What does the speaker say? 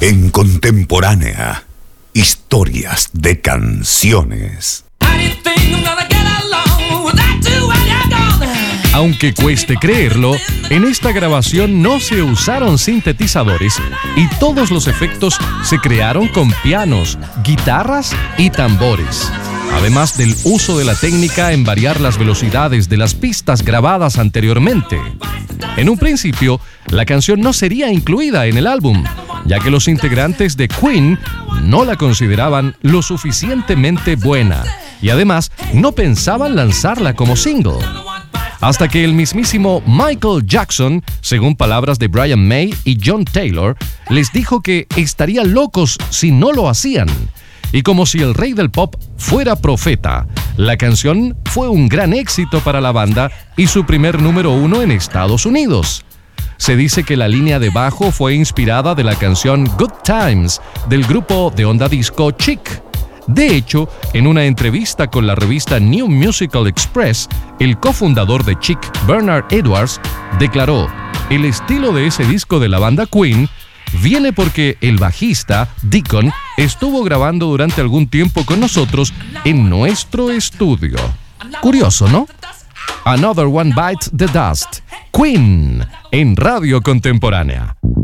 En Contemporánea, historias de canciones. Aunque cueste creerlo, en esta grabación no se usaron sintetizadores y todos los efectos se crearon con pianos, guitarras y tambores. Además del uso de la técnica en variar las velocidades de las pistas grabadas anteriormente. En un principio, la canción no sería incluida en el álbum, ya que los integrantes de Queen no la consideraban lo suficientemente buena y además no pensaban lanzarla como single. Hasta que el mismísimo Michael Jackson, según palabras de Brian May y John Taylor, les dijo que estarían locos si no lo hacían. Y como si el rey del pop fuera profeta, la canción fue un gran éxito para la banda y su primer número 1 en Estados Unidos. Se dice que la línea de bajo fue inspirada de la canción Good Times del grupo de onda disco Chic. De hecho, en una entrevista con la revista New Musical Express, el cofundador de Chic, Bernard Edwards, declaró: el estilo de ese disco de la banda Queen viene porque el bajista, Deacon, estuvo grabando durante algún tiempo con nosotros en nuestro estudio. Curioso, ¿no? Another One Bites the Dust. Queen, en Radio Contemporánea.